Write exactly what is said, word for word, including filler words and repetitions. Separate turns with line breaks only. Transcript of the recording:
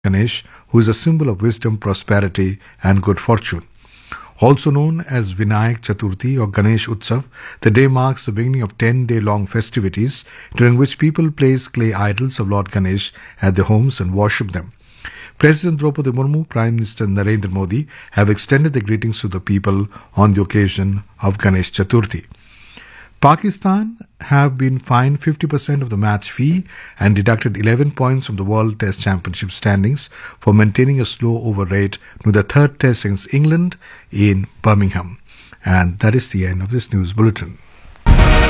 Ganesh, who is a symbol of wisdom, prosperity, and good fortune. Also known as Vinayak Chaturthi or Ganesh Utsav, the day marks the beginning of ten-day-long festivities during which people place clay idols of Lord Ganesh at their homes and worship them. President Draupadi Murmu, Prime Minister Narendra Modi have extended their greetings to the people on the occasion of Ganesh Chaturthi. Pakistan have been fined fifty percent of the match fee and deducted eleven points from the World Test Championship standings for maintaining a slow over rate to the third test against England in Birmingham. And that is the end of this news bulletin.